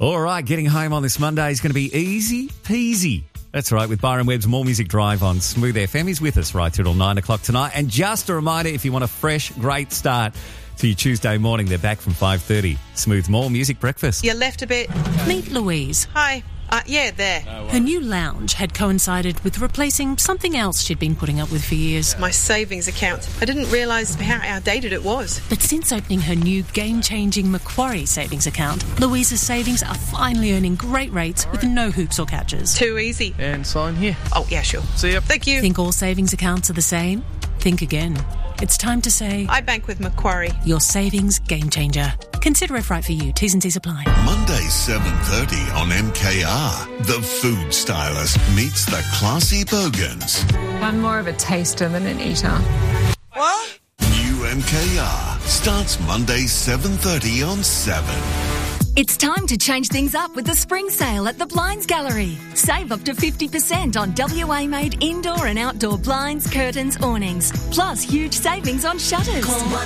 All right, getting home on this Monday is going to be easy peasy. That's right, with Byron Webb's More Music Drive on Smooth FM. He's with us right till 9 o'clock tonight. And just a reminder, if you want a fresh, great start to your Tuesday morning, they're back from 5:30. Smooth More Music Breakfast. You left a bit. Meet Louise. Hi. Yeah, there. Her new lounge had coincided with replacing something else she'd been putting up with for years. My savings account. I didn't realise how outdated it was. But since opening her new game-changing Macquarie savings account, Louise's savings are finally earning great rates with no hoops or catches. Too easy. And sign here. Oh, yeah, sure. See ya. Thank you. Think all savings accounts are the same? Think again. It's time to say, I bank with Macquarie. your savings game changer. Consider if right for you. T's and C's apply. Monday 7:30 on MKR. The food stylist meets the classy bogans. I'm more of a taster than an eater. What? New MKR starts Monday 7:30 on 7. It's time to change things up with the spring sale at the Blinds Gallery. Save up to 50% on WA-made indoor and outdoor blinds, curtains, awnings. Plus huge savings on shutters.